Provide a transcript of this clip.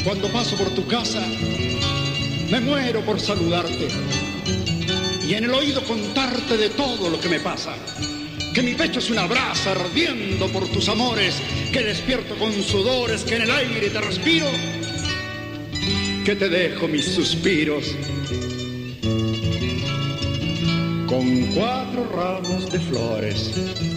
Cuando paso por tu casa, me muero por saludarte y en el oído contarte de todo lo que me pasa. Que mi pecho es una brasa ardiendo por tus amores, que despierto con sudores, que en el aire te respiro, que te dejo mis suspiros con 4 ramos de flores